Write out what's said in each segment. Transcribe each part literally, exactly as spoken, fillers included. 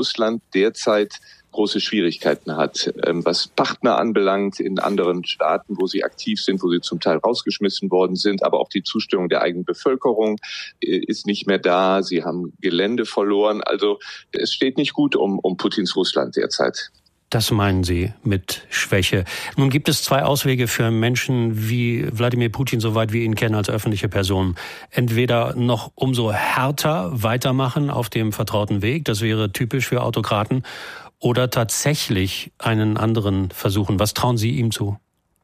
Russland derzeit große Schwierigkeiten hat, was Partner anbelangt in anderen Staaten, wo sie aktiv sind, wo sie zum Teil rausgeschmissen worden sind. Aber auch die Zustimmung der eigenen Bevölkerung ist nicht mehr da. Sie haben Gelände verloren. Also es steht nicht gut um, um Putins Russland derzeit. Das meinen Sie mit Schwäche. Nun gibt es zwei Auswege für Menschen wie Wladimir Putin, soweit wir ihn kennen als öffentliche Person. Entweder noch umso härter weitermachen auf dem vertrauten Weg, das wäre typisch für Autokraten, oder tatsächlich einen anderen versuchen. Was trauen Sie ihm zu?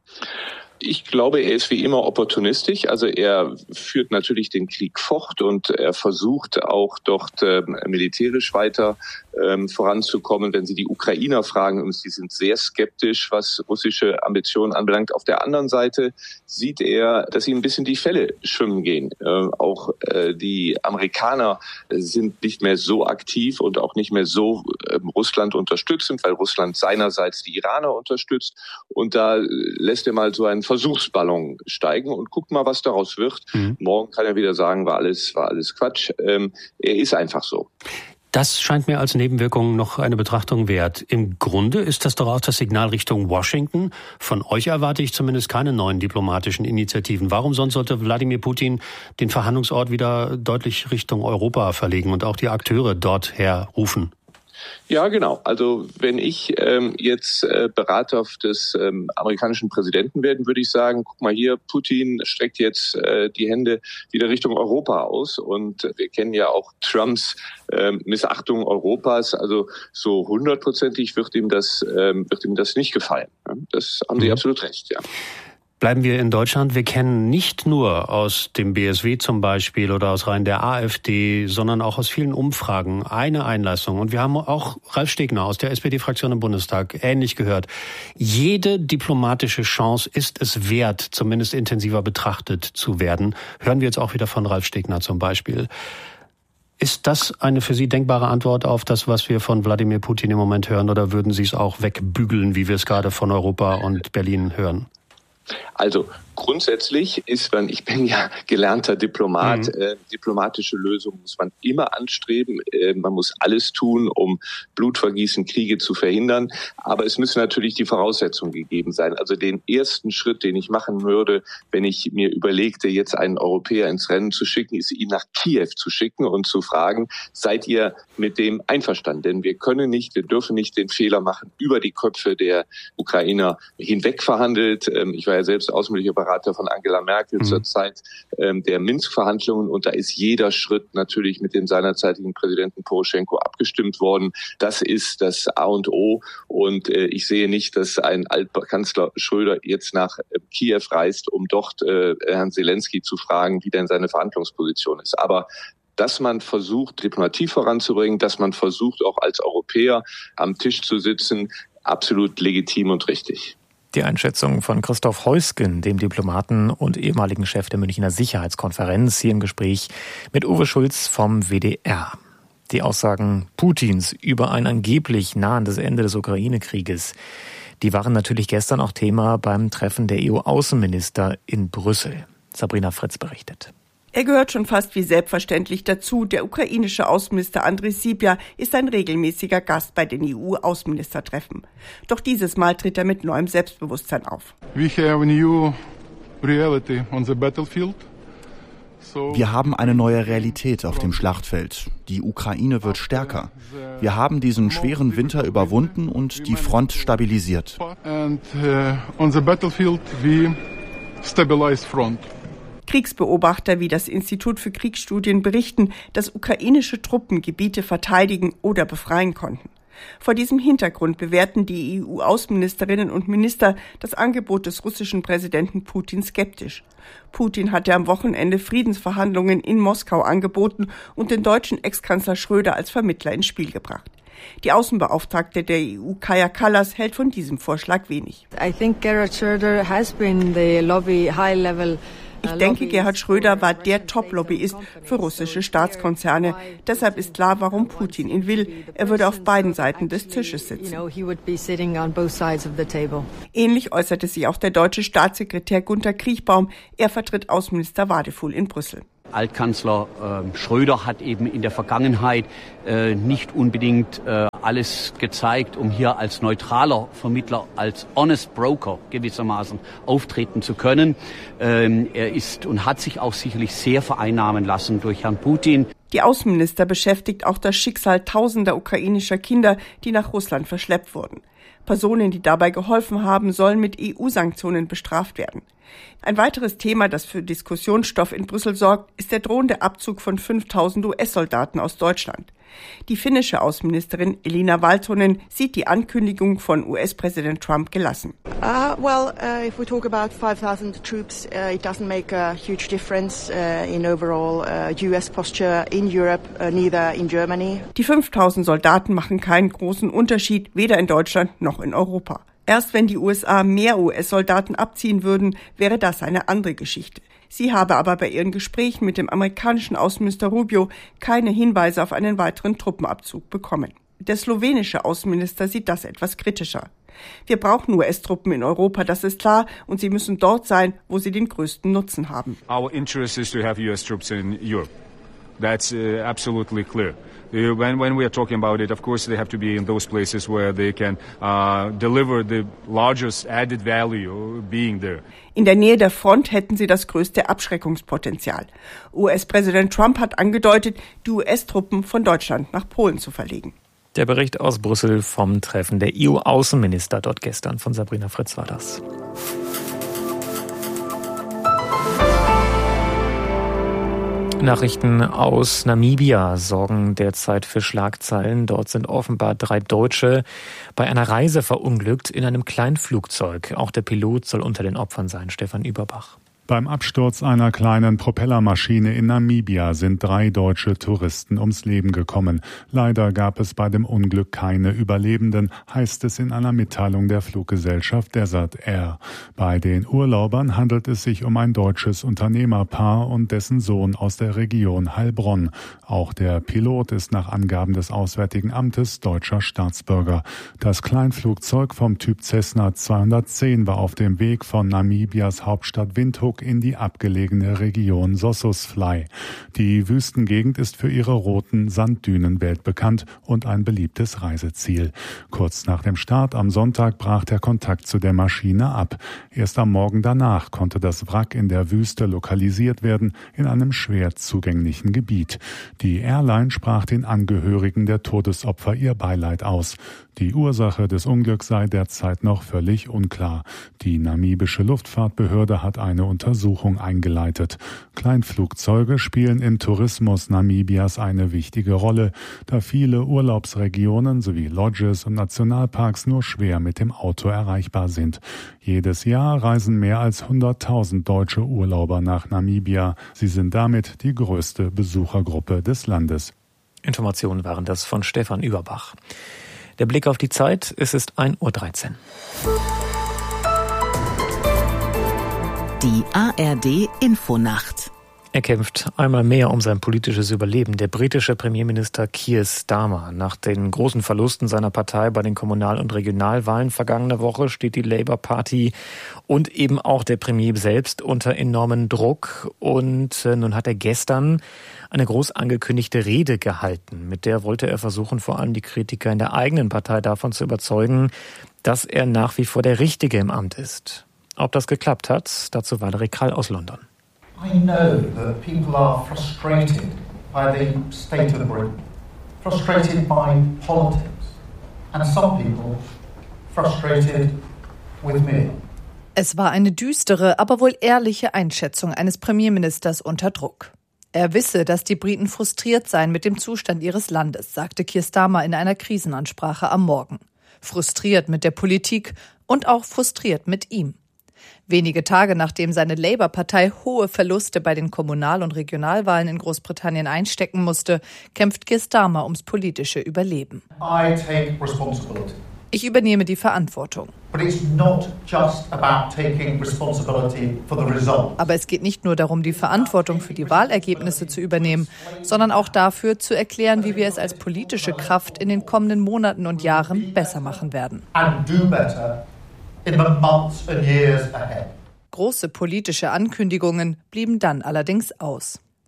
Ich glaube, er ist wie immer opportunistisch. Also er führt natürlich den Krieg fort und er versucht auch dort äh, militärisch weiter ähm, voranzukommen. Wenn Sie die Ukrainer fragen, und sie sind sehr skeptisch, was russische Ambitionen anbelangt. Auf der anderen Seite sieht er, dass ihm ein bisschen die Fälle schwimmen gehen. Äh, auch äh, die Amerikaner sind nicht mehr so aktiv und auch nicht mehr so äh, Russland unterstützend, weil Russland seinerseits die Iraner unterstützt. Und da lässt er mal so einen Versuchsballon steigen und guckt mal, was daraus wird. Mhm. Morgen kann er wieder sagen, war alles, war alles Quatsch. Ähm, er ist einfach so. Das scheint mir als Nebenwirkung noch eine Betrachtung wert. Im Grunde ist das doch auch das Signal Richtung Washington. Von euch erwarte ich zumindest keine neuen diplomatischen Initiativen. Warum sonst sollte Wladimir Putin den Verhandlungsort wieder deutlich Richtung Europa verlegen und auch die Akteure dorthin rufen? Ja, genau. Also wenn ich ähm, jetzt äh, Berater des ähm, amerikanischen Präsidenten werden, würde ich sagen, guck mal hier, Putin streckt jetzt äh, die Hände wieder Richtung Europa aus. Und wir kennen ja auch Trumps ähm, Missachtung Europas. Also so hundertprozentig wird ihm das, ähm, wird ihm das nicht gefallen. Das haben Sie mhm. absolut recht, ja. Bleiben wir in Deutschland. Wir kennen nicht nur aus dem B S W zum Beispiel oder aus Reihen der AfD, sondern auch aus vielen Umfragen eine Einlassung. Und wir haben auch Ralf Stegner aus der S P D-Fraktion im Bundestag ähnlich gehört. Jede diplomatische Chance ist es wert, zumindest intensiver betrachtet zu werden. Hören wir jetzt auch wieder von Ralf Stegner zum Beispiel. Ist das eine für Sie denkbare Antwort auf das, was wir von Wladimir Putin im Moment hören? Oder würden Sie es auch wegbügeln, wie wir es gerade von Europa und Berlin hören? Also grundsätzlich ist man, ich bin ja gelernter Diplomat, mhm. äh, diplomatische Lösungen muss man immer anstreben. Äh, man muss alles tun, um Blutvergießen, Kriege zu verhindern. Aber es müssen natürlich die Voraussetzungen gegeben sein. Also den ersten Schritt, den ich machen würde, wenn ich mir überlegte, jetzt einen Europäer ins Rennen zu schicken, ist ihn nach Kiew zu schicken und zu fragen, seid ihr mit dem einverstanden? Denn wir können nicht, wir dürfen nicht den Fehler machen, über die Köpfe der Ukrainer hinweg verhandelt. Ähm, ich war ja selbst außenpolitischer Berater von Angela Merkel mhm. zur Zeit ähm, der Minsk-Verhandlungen und da ist jeder Schritt natürlich mit dem seinerzeitigen Präsidenten Poroschenko abgestimmt worden. Das ist das A und O und äh, ich sehe nicht, dass ein Altkanzler Schröder jetzt nach äh, Kiew reist, um dort äh, Herrn Zelensky zu fragen, wie denn seine Verhandlungsposition ist. Aber dass man versucht, Diplomatie voranzubringen, dass man versucht, auch als Europäer am Tisch zu sitzen, absolut legitim und richtig. Die Einschätzung von Christoph Heusgen, dem Diplomaten und ehemaligen Chef der Münchner Sicherheitskonferenz, hier im Gespräch mit Uwe Schulz vom W D R. Die Aussagen Putins über ein angeblich nahendes Ende des Ukraine-Krieges, die waren natürlich gestern auch Thema beim Treffen der E U-Außenminister in Brüssel. Sabrina Fritz berichtet. Er gehört schon fast wie selbstverständlich dazu. Der ukrainische Außenminister Andriy Sybiha ist ein regelmäßiger Gast bei den E U-Außenministertreffen. Doch dieses Mal tritt er mit neuem Selbstbewusstsein auf. We have a new reality on the battlefield. Wir haben eine neue Realität auf dem Schlachtfeld. Die Ukraine wird stärker. Wir haben diesen schweren Winter überwunden und die Front stabilisiert. And uh, on the battlefield we stabilize front. Kriegsbeobachter wie das Institut für Kriegsstudien berichten, dass ukrainische Truppen Gebiete verteidigen oder befreien konnten. Vor diesem Hintergrund bewerten die E U-Außenministerinnen und Minister das Angebot des russischen Präsidenten Putin skeptisch. Putin hatte am Wochenende Friedensverhandlungen in Moskau angeboten und den deutschen Ex-Kanzler Schröder als Vermittler ins Spiel gebracht. Die Außenbeauftragte der E U, Kaja Kallas, hält von diesem Vorschlag wenig. I think Gerhard Schröder has been the lobby high level. Ich denke, Gerhard Schröder war der Top-Lobbyist für russische Staatskonzerne. Deshalb ist klar, warum Putin ihn will. Er würde auf beiden Seiten des Tisches sitzen. Ähnlich äußerte sich auch der deutsche Staatssekretär Gunther Kriechbaum. Er vertritt Außenminister Wadefuhl in Brüssel. Altkanzler äh, Schröder hat eben in der Vergangenheit äh, nicht unbedingt äh, alles gezeigt, um hier als neutraler Vermittler, als honest broker gewissermaßen auftreten zu können. Ähm, er ist und hat sich auch sicherlich sehr vereinnahmen lassen durch Herrn Putin. Die Außenminister beschäftigt auch das Schicksal tausender ukrainischer Kinder, die nach Russland verschleppt wurden. Personen, die dabei geholfen haben, sollen mit E U-Sanktionen bestraft werden. Ein weiteres Thema, das für Diskussionsstoff in Brüssel sorgt, ist der drohende Abzug von fünftausend U S-Soldaten aus Deutschland. Die finnische Außenministerin Elina Valtonen sieht die Ankündigung von U S-Präsident Trump gelassen. Uh, well, uh, if we talk about five thousand troops, uh, it doesn't make a huge difference uh, in overall uh, U S posture in Europe, uh, neither in Germany. Die fünftausend Soldaten machen keinen großen Unterschied, weder in Deutschland noch in Europa. Erst wenn die U S A mehr U S-Soldaten abziehen würden, wäre das eine andere Geschichte. Sie habe aber bei ihren Gesprächen mit dem amerikanischen Außenminister Rubio keine Hinweise auf einen weiteren Truppenabzug bekommen. Der slowenische Außenminister sieht das etwas kritischer. Wir brauchen U S-Truppen in Europa, das ist klar, und sie müssen dort sein, wo sie den größten Nutzen haben. Our interest is to have U S troops in Europe. That's uh, absolutely clear. When, when we are talking about it, of course, they have to be in those places where they can uh, deliver the largest added value being there. In der Nähe der Front hätten sie das größte Abschreckungspotenzial. U S-Präsident Trump hat angedeutet, die U S-Truppen von Deutschland nach Polen zu verlegen. Der Bericht aus Brüssel vom Treffen der E U-Außenminister dort gestern von Sabrina Fritz war das. Nachrichten aus Namibia sorgen derzeit für Schlagzeilen. Dort sind offenbar drei Deutsche bei einer Reise verunglückt in einem Kleinflugzeug. Auch der Pilot soll unter den Opfern sein, Stefan Überbach. Beim Absturz einer kleinen Propellermaschine in Namibia sind drei deutsche Touristen ums Leben gekommen. Leider gab es bei dem Unglück keine Überlebenden, heißt es in einer Mitteilung der Fluggesellschaft Desert Air. Bei den Urlaubern handelt es sich um ein deutsches Unternehmerpaar und dessen Sohn aus der Region Heilbronn. Auch der Pilot ist nach Angaben des Auswärtigen Amtes deutscher Staatsbürger. Das Kleinflugzeug vom Typ Cessna zweihundertzehn war auf dem Weg von Namibias Hauptstadt Windhoek in die abgelegene Region Sossusvlei. Die Wüstengegend ist für ihre roten Sanddünen weltbekannt und ein beliebtes Reiseziel. Kurz nach dem Start am Sonntag brach der Kontakt zu der Maschine ab. Erst am Morgen danach konnte das Wrack in der Wüste lokalisiert werden, in einem schwer zugänglichen Gebiet. Die Airline sprach den Angehörigen der Todesopfer ihr Beileid aus. Die Ursache des Unglücks sei derzeit noch völlig unklar. Die namibische Luftfahrtbehörde hat eine Untersuchung eingeleitet. Kleinflugzeuge spielen im Tourismus Namibias eine wichtige Rolle, da viele Urlaubsregionen sowie Lodges und Nationalparks nur schwer mit dem Auto erreichbar sind. Jedes Jahr reisen mehr als hunderttausend deutsche Urlauber nach Namibia. Sie sind damit die größte Besuchergruppe des Landes. Informationen waren das von Stefan Überbach. Der Blick auf die Zeit, es ist ein Uhr dreizehn. Die A R D-Infonacht. Er kämpft einmal mehr um sein politisches Überleben. Der britische Premierminister Keir Starmer. Nach den großen Verlusten seiner Partei bei den Kommunal- und Regionalwahlen vergangene Woche steht die Labour Party und eben auch der Premier selbst unter enormen Druck. Und nun hat er gestern eine groß angekündigte Rede gehalten. Mit der wollte er versuchen, vor allem die Kritiker in der eigenen Partei davon zu überzeugen, dass er nach wie vor der Richtige im Amt ist. Ob das geklappt hat, dazu Valerie Krall aus London. I know that people are frustrated by the state of Britain, frustrated by politics, and some people frustrated with me. Es war eine düstere, aber wohl ehrliche Einschätzung eines Premierministers unter Druck. Er wisse, dass die Briten frustriert seien mit dem Zustand ihres Landes, sagte Keir Starmer in einer Krisenansprache am Morgen. Frustriert mit der Politik und auch frustriert mit ihm. Wenige Tage nachdem seine Labour-Partei hohe Verluste bei den Kommunal- und Regionalwahlen in Großbritannien einstecken musste, kämpft Keir Starmer ums politische Überleben. I take responsibility. Ich übernehme die Verantwortung. But it's not just about taking responsibility for the result. Aber es geht nicht nur darum, die Verantwortung für die Wahlergebnisse zu übernehmen, sondern auch dafür zu erklären, wie wir es als politische Kraft in den kommenden Monaten und Jahren besser machen werden. And do better in the months and years ahead. Große politische Ankündigungen blieben dann allerdings aus.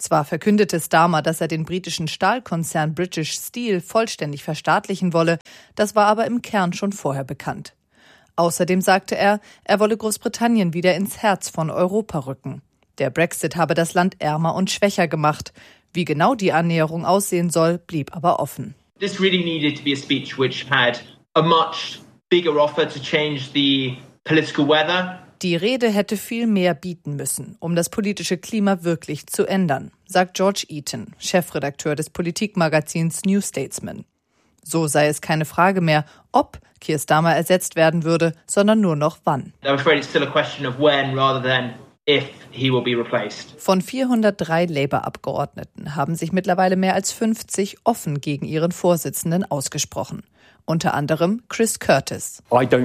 Zwar verkündete Starmer, dass er den britischen Stahlkonzern British Steel vollständig verstaatlichen wolle, das war aber im Kern schon vorher bekannt. Außerdem sagte er, er wolle Großbritannien wieder ins Herz von Europa rücken. Der Brexit habe das Land ärmer und schwächer gemacht. Wie genau die Annäherung aussehen soll, blieb aber offen. This really needed to be a speech which had a much bigger offer to change the political weather. Die Rede hätte viel mehr bieten müssen, um das politische Klima wirklich zu ändern, sagt George Eaton, Chefredakteur des Politikmagazins New Statesman. So sei es keine Frage mehr, ob Keir Starmer ersetzt werden würde, sondern nur noch wann. I'm afraid it's still a question of when rather than if he will be replaced. Von vierhundertdrei Labour-Abgeordneten haben sich mittlerweile mehr als fünfzig offen gegen ihren Vorsitzenden ausgesprochen. Unter anderem Chris Curtis.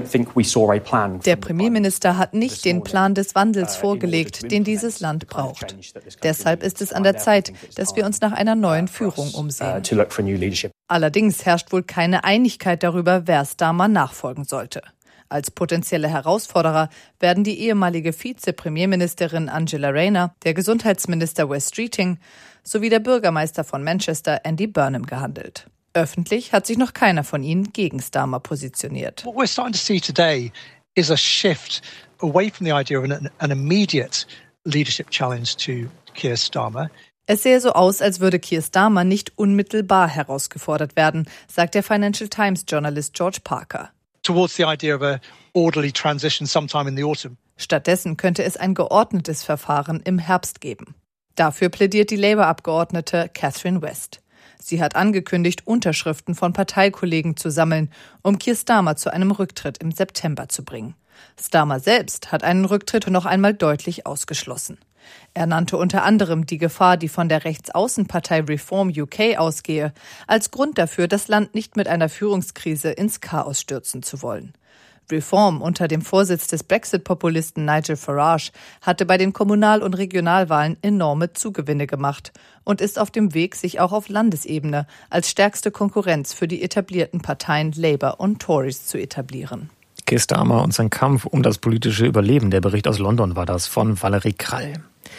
Der Premierminister hat nicht den Plan des Wandels vorgelegt, den dieses Land braucht. Deshalb ist es an der Zeit, dass wir uns nach einer neuen Führung umsehen. Allerdings herrscht wohl keine Einigkeit darüber, wer Starmer nachfolgen sollte. Als potenzielle Herausforderer werden die ehemalige Vize-Premierministerin Angela Rayner, der Gesundheitsminister Wes Streeting sowie der Bürgermeister von Manchester Andy Burnham gehandelt. Öffentlich hat sich noch keiner von ihnen gegen Starmer positioniert. What we're starting to see today is a shift away from the idea of an, an immediate leadership challenge to Keir Starmer. Es sähe so aus, als würde Keir Starmer nicht unmittelbar herausgefordert werden, sagt der Financial Times-Journalist George Parker. Towards the idea of a orderly transition sometime in the autumn. Stattdessen könnte es ein geordnetes Verfahren im Herbst geben. Dafür plädiert die Labour-Abgeordnete Catherine West. Sie hat angekündigt, Unterschriften von Parteikollegen zu sammeln, um Keir Starmer zu einem Rücktritt im September zu bringen. Starmer selbst hat einen Rücktritt noch einmal deutlich ausgeschlossen. Er nannte unter anderem die Gefahr, die von der Rechtsaußenpartei Reform U K ausgehe, als Grund dafür, das Land nicht mit einer Führungskrise ins Chaos stürzen zu wollen. Reform unter dem Vorsitz des Brexit-Populisten Nigel Farage hatte bei den Kommunal- und Regionalwahlen enorme Zugewinne gemacht und ist auf dem Weg, sich auch auf Landesebene als stärkste Konkurrenz für die etablierten Parteien Labour und Tories zu etablieren. Keir Starmer und sein Kampf um das politische Überleben. Der Bericht aus London war das von Valerie Krall.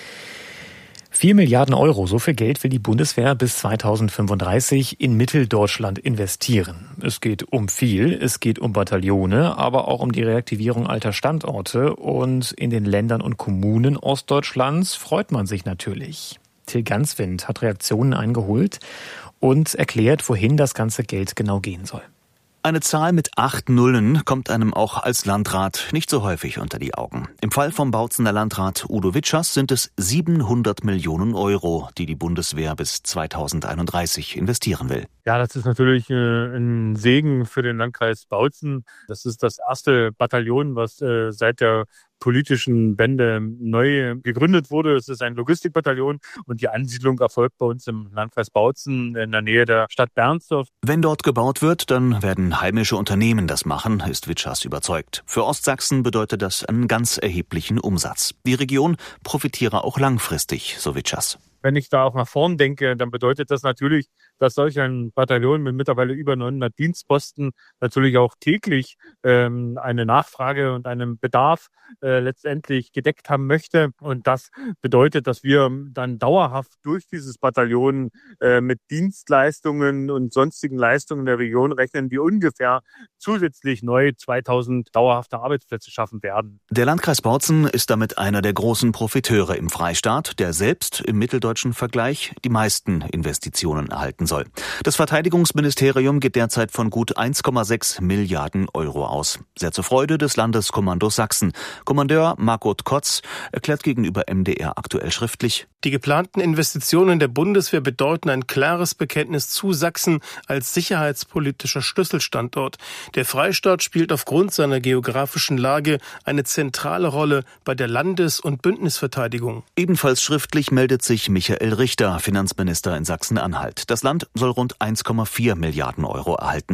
Vier Milliarden Euro, so viel Geld will die Bundeswehr bis zweitausendfünfunddreißig in Mitteldeutschland investieren. Es geht um viel, es geht um Bataillone, aber auch um die Reaktivierung alter Standorte. Und in den Ländern und Kommunen Ostdeutschlands freut man sich natürlich. Till Ganswind hat Reaktionen eingeholt und erklärt, wohin das ganze Geld genau gehen soll. Eine Zahl mit acht Nullen kommt einem auch als Landrat nicht so häufig unter die Augen. Im Fall vom Bautzener Landrat Udo Witschers sind es siebenhundert Millionen Euro, die die Bundeswehr bis zweitausendeinunddreißig investieren will. Ja, das ist natürlich ein Segen für den Landkreis Bautzen. Das ist das erste Bataillon, was seit der politischen Wende neu gegründet wurde. Es ist ein Logistikbataillon und die Ansiedlung erfolgt bei uns im Landkreis Bautzen in der Nähe der Stadt Bernsdorf. Wenn dort gebaut wird, dann werden heimische Unternehmen das machen, ist Witschers überzeugt. Für Ostsachsen bedeutet das einen ganz erheblichen Umsatz. Die Region profitiere auch langfristig, so Witschers. Wenn ich da auch nach vorn denke, dann bedeutet das natürlich, dass solch ein Bataillon mit mittlerweile über neunhundert Dienstposten natürlich auch täglich ähm, eine Nachfrage und einen Bedarf äh, letztendlich gedeckt haben möchte. Und das bedeutet, dass wir dann dauerhaft durch dieses Bataillon äh, mit Dienstleistungen und sonstigen Leistungen der Region rechnen, die ungefähr zusätzlich neu zweitausend dauerhafte Arbeitsplätze schaffen werden. Der Landkreis Bautzen ist damit einer der großen Profiteure im Freistaat, der selbst im mitteldeutschen Vergleich die meisten Investitionen erhalten soll. Das Verteidigungsministerium geht derzeit von gut eins Komma sechs Milliarden Euro aus. Sehr zur Freude des Landeskommandos Sachsen. Kommandeur Margot Kotz erklärt gegenüber M D R aktuell schriftlich: Die geplanten Investitionen der Bundeswehr bedeuten ein klares Bekenntnis zu Sachsen als sicherheitspolitischer Schlüsselstandort. Der Freistaat spielt aufgrund seiner geografischen Lage eine zentrale Rolle bei der Landes- und Bündnisverteidigung. Ebenfalls schriftlich meldet sich Michael Richter, Finanzminister in Sachsen-Anhalt. Das Land soll rund eins Komma vier Milliarden Euro erhalten.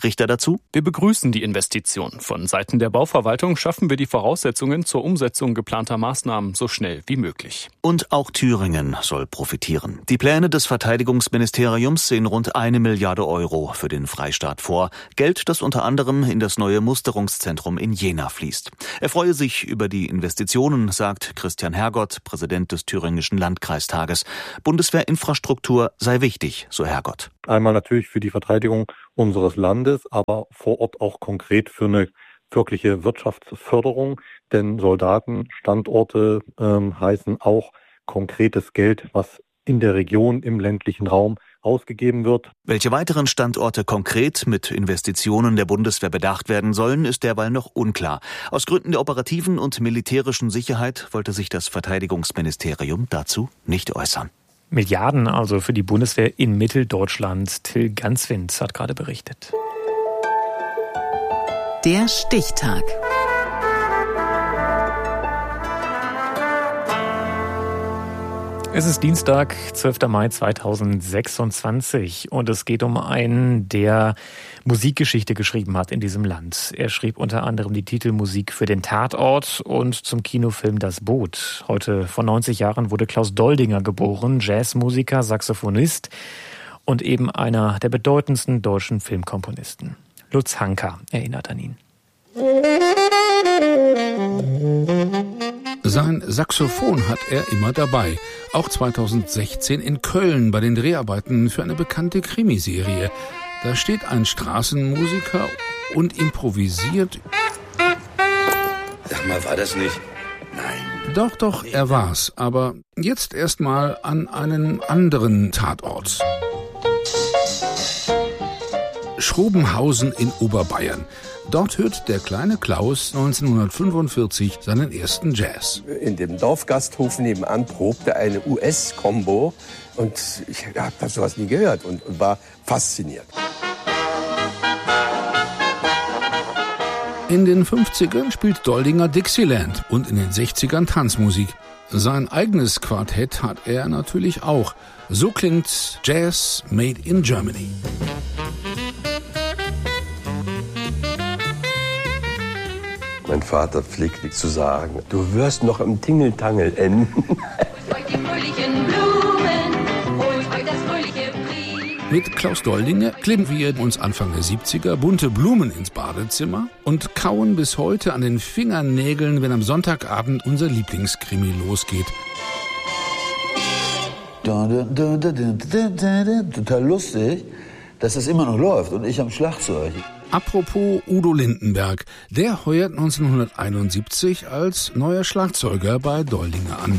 Richter dazu: Wir begrüßen die Investition. Von Seiten der Bauverwaltung schaffen wir die Voraussetzungen zur Umsetzung geplanter Maßnahmen so schnell wie möglich. Und auch Thüringen soll profitieren. Die Pläne des Verteidigungsministeriums sehen rund eine Milliarde Euro für den Freistaat vor. Geld, das unter anderem in das neue Musterungszentrum in Jena fließt. Er freue sich über die Investitionen, sagt Christian Hergott, Präsident des Thüringischen Landkreistages. Bundeswehrinfrastruktur sei wichtig, so Hergott. Einmal natürlich für die Verteidigung unseres Landes, aber vor Ort auch konkret für eine wirkliche Wirtschaftsförderung. Denn Soldaten, Standorte ähm, heißen auch konkretes Geld, was in der Region, im ländlichen Raum ausgegeben wird. Welche weiteren Standorte konkret mit Investitionen der Bundeswehr bedacht werden sollen, ist derweil noch unklar. Aus Gründen der operativen und militärischen Sicherheit wollte sich das Verteidigungsministerium dazu nicht äußern. Milliarden also für die Bundeswehr in Mitteldeutschland. Till Ganswind hat gerade berichtet. Der Stichtag. Es ist Dienstag, zwölfter Mai zweitausendsechsundzwanzig und es geht um einen, der Musikgeschichte geschrieben hat in diesem Land. Er schrieb unter anderem die Titelmusik für den Tatort und zum Kinofilm Das Boot. Heute vor neunzig Jahren wurde Klaus Doldinger geboren, Jazzmusiker, Saxophonist und eben einer der bedeutendsten deutschen Filmkomponisten. Lutz Hanka erinnert an ihn. Sein Saxophon hat er immer dabei. Auch zweitausendsechzehn in Köln bei den Dreharbeiten für eine bekannte Krimiserie. Da steht ein Straßenmusiker und improvisiert. Sag mal, war das nicht? Nein. Doch, doch, er war's. Aber jetzt erstmal an einen anderen Tatort. Schrobenhausen in Oberbayern. Dort hört der kleine Klaus neunzehnhundertfünfundvierzig seinen ersten Jazz. In dem Dorfgasthof nebenan probte eine U S-Combo und ich habe sowas nie gehört und war fasziniert. In den fünfzigern spielt Doldinger Dixieland und in den sechzigern Tanzmusik. Sein eigenes Quartett hat er natürlich auch. So klingt Jazz Made in Germany. Mein Vater pflegte zu sagen, du wirst noch im Tingeltangel enden. Mit Klaus Doldinger kleben wir uns Anfang der siebziger bunte Blumen ins Badezimmer und kauen bis heute an den Fingernägeln, wenn am Sonntagabend unser Lieblingskrimi losgeht. Total lustig, dass es immer noch läuft und ich am Schlagzeug. Apropos Udo Lindenberg, der heuert neunzehnhunderteinundsiebzig als neuer Schlagzeuger bei Doldinger an.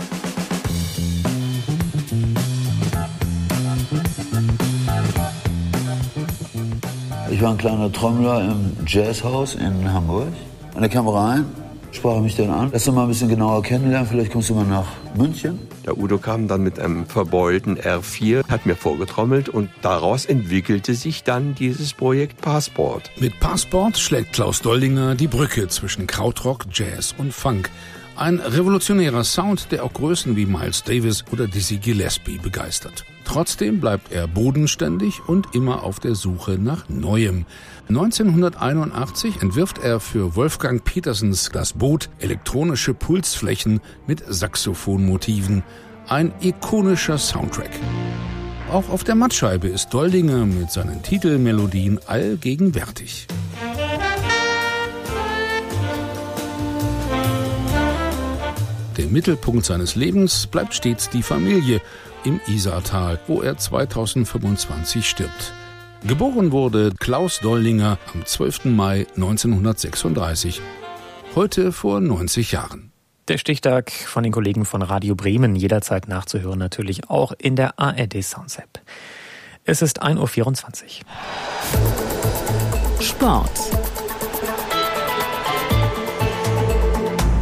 Ich war ein kleiner Trommler im Jazzhaus in Hamburg. Und er kam rein, sprach mich dann an. Lass uns mal ein bisschen genauer kennenlernen, vielleicht kommst du mal nach München. Der Udo kam dann mit einem verbeulten R vier, hat mir vorgetrommelt und daraus entwickelte sich dann dieses Projekt Passport. Mit Passport schlägt Klaus Doldinger die Brücke zwischen Krautrock, Jazz und Funk. Ein revolutionärer Sound, der auch Größen wie Miles Davis oder Dizzy Gillespie begeistert. Trotzdem bleibt er bodenständig und immer auf der Suche nach Neuem. neunzehnhunderteinundachtzig entwirft er für Wolfgang Petersens Das Boot elektronische Pulsflächen mit Saxophonmotiven. Ein ikonischer Soundtrack. Auch auf der Mattscheibe ist Doldinger mit seinen Titelmelodien allgegenwärtig. Der Mittelpunkt seines Lebens bleibt stets die Familie im Isartal, wo er zweitausendfünfundzwanzig stirbt. Geboren wurde Klaus Doldinger am zwölften Mai neunzehnhundertsechsunddreißig, heute vor neunzig Jahren. Der Stichtag von den Kollegen von Radio Bremen, jederzeit nachzuhören, natürlich auch in der A R D Sounds App. Es ist ein Uhr vierundzwanzig. Sport.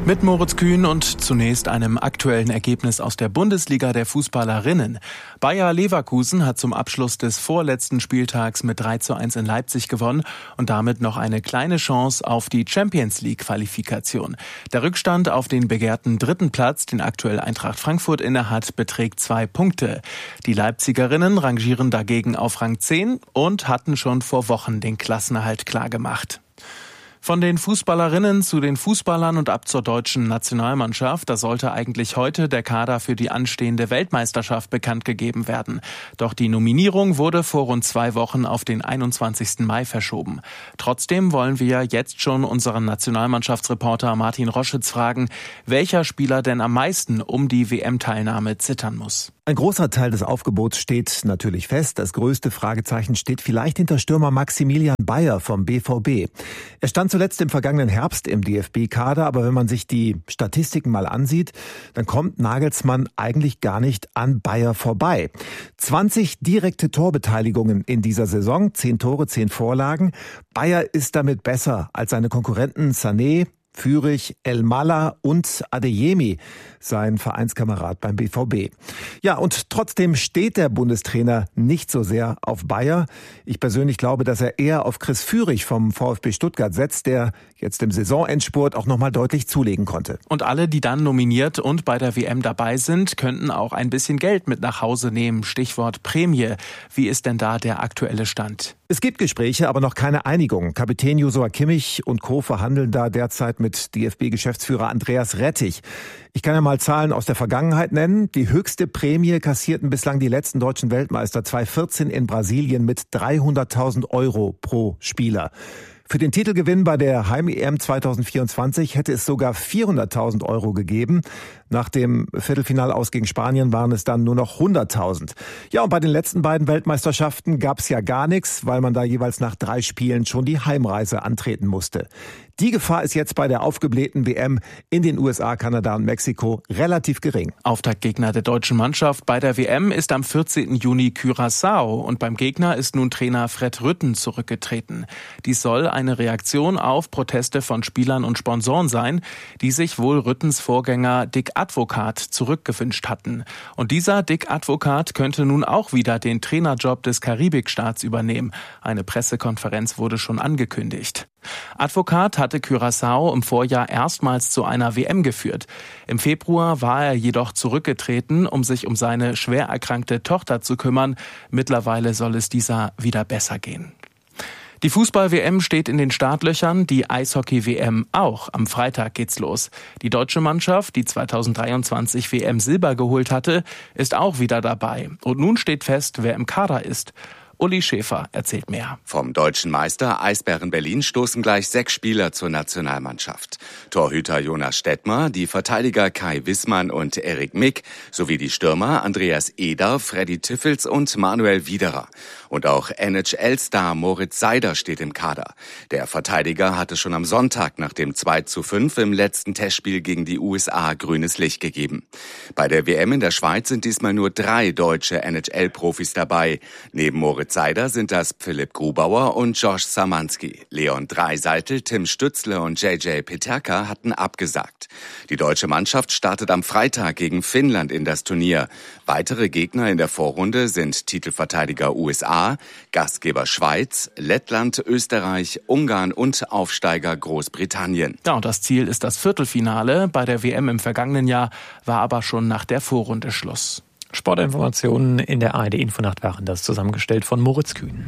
Mit Moritz Kühn und zunächst einem aktuellen Ergebnis aus der Bundesliga der Fußballerinnen. Bayer Leverkusen hat zum Abschluss des vorletzten Spieltags mit drei zu eins in Leipzig gewonnen und damit noch eine kleine Chance auf die Champions League Qualifikation. Der Rückstand auf den begehrten dritten Platz, den aktuell Eintracht Frankfurt innehat, beträgt zwei Punkte. Die Leipzigerinnen rangieren dagegen auf Rang zehn und hatten schon vor Wochen den Klassenerhalt klargemacht. Von den Fußballerinnen zu den Fußballern und ab zur deutschen Nationalmannschaft. Da sollte eigentlich heute der Kader für die anstehende Weltmeisterschaft bekannt gegeben werden. Doch die Nominierung wurde vor rund zwei Wochen auf den einundzwanzigsten Mai verschoben. Trotzdem wollen wir jetzt schon unseren Nationalmannschaftsreporter Martin Roschitz fragen, welcher Spieler denn am meisten um die W M-Teilnahme zittern muss. Ein großer Teil des Aufgebots steht natürlich fest. Das größte Fragezeichen steht vielleicht hinter Stürmer Maximilian Bayer vom B V B. Er stand zuletzt im vergangenen Herbst im D F B-Kader, aber wenn man sich die Statistiken mal ansieht, dann kommt Nagelsmann eigentlich gar nicht an Bayer vorbei. zwanzig direkte Torbeteiligungen in dieser Saison, zehn Tore, zehn Vorlagen. Bayer ist damit besser als seine Konkurrenten Sané, Führig, El Mala und Adeyemi, sein Vereinskamerad beim B V B. Ja, und trotzdem steht der Bundestrainer nicht so sehr auf Bayer. Ich persönlich glaube, dass er eher auf Chris Führig vom VfB Stuttgart setzt, der jetzt im Saisonendspurt auch nochmal deutlich zulegen konnte. Und alle, die dann nominiert und bei der W M dabei sind, könnten auch ein bisschen Geld mit nach Hause nehmen. Stichwort Prämie. Wie ist denn da der aktuelle Stand? Es gibt Gespräche, aber noch keine Einigung. Kapitän Joshua Kimmich und Co. verhandeln da derzeit mit D F B-Geschäftsführer Andreas Rettich. Ich kann ja mal Zahlen aus der Vergangenheit nennen. Die höchste Prämie kassierten bislang die letzten deutschen Weltmeister zweitausendvierzehn in Brasilien mit dreihunderttausend Euro pro Spieler. Für den Titelgewinn bei der Heim-E M zweitausendvierundzwanzig hätte es sogar vierhunderttausend Euro gegeben. Nach dem Viertelfinal aus gegen Spanien waren es dann nur noch hunderttausend. Ja, und bei den letzten beiden Weltmeisterschaften gab es ja gar nichts, weil man da jeweils nach drei Spielen schon die Heimreise antreten musste. Die Gefahr ist jetzt bei der aufgeblähten W M in den U S A, Kanada und Mexiko relativ gering. Auftaktgegner der deutschen Mannschaft bei der W M ist am vierzehnten Juni Curaçao und beim Gegner ist nun Trainer Fred Rutten zurückgetreten. Dies soll eine Reaktion auf Proteste von Spielern und Sponsoren sein, die sich wohl Ruttens Vorgänger Dick Advocaat zurückgewünscht hatten. Und dieser Dick Advocaat könnte nun auch wieder den Trainerjob des Karibikstaats übernehmen. Eine Pressekonferenz wurde schon angekündigt. Advocaat hatte Curaçao im Vorjahr erstmals zu einer W M geführt. Im Februar war er jedoch zurückgetreten, um sich um seine schwer erkrankte Tochter zu kümmern. Mittlerweile soll es dieser wieder besser gehen. Die Fußball-W M steht in den Startlöchern, die Eishockey-W M auch. Am Freitag geht's los. Die deutsche Mannschaft, die zweitausenddreiundzwanzig W M Silber geholt hatte, ist auch wieder dabei. Und nun steht fest, wer im Kader ist. Uli Schäfer erzählt mehr. Vom deutschen Meister Eisbären Berlin stoßen gleich sechs Spieler zur Nationalmannschaft. Torhüter Jonas Stettmar, die Verteidiger Kai Wissmann und Erik Mick sowie die Stürmer Andreas Eder, Freddy Tiffels und Manuel Wiederer. Und auch N H L-Star Moritz Seider steht im Kader. Der Verteidiger hatte schon am Sonntag nach dem zwei zu fünf im letzten Testspiel gegen die U S A grünes Licht gegeben. Bei der W M in der Schweiz sind diesmal nur drei deutsche N H L-Profis dabei. Neben Moritz Seider sind das Philipp Grubauer und Josh Szamanski. Leon Dreiseitel, Tim Stützle und J J Peterka hatten abgesagt. Die deutsche Mannschaft startet am Freitag gegen Finnland in das Turnier. Weitere Gegner in der Vorrunde sind Titelverteidiger U S A, Gastgeber Schweiz, Lettland, Österreich, Ungarn und Aufsteiger Großbritannien. Ja, und das Ziel ist das Viertelfinale. Bei der W M im vergangenen Jahr war aber schon nach der Vorrunde Schluss. Sportinformationen in der A R D-Infonacht waren das, zusammengestellt von Moritz Kühn.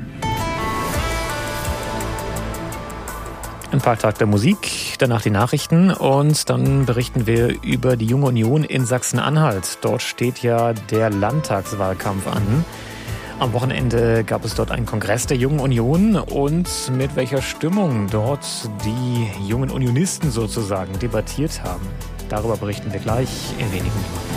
Ein paar Tage der Musik, danach die Nachrichten und dann berichten wir über die Junge Union in Sachsen-Anhalt. Dort steht ja der Landtagswahlkampf an. Am Wochenende gab es dort einen Kongress der Jungen Union und mit welcher Stimmung dort die jungen Unionisten sozusagen debattiert haben. Darüber berichten wir gleich in wenigen Minuten.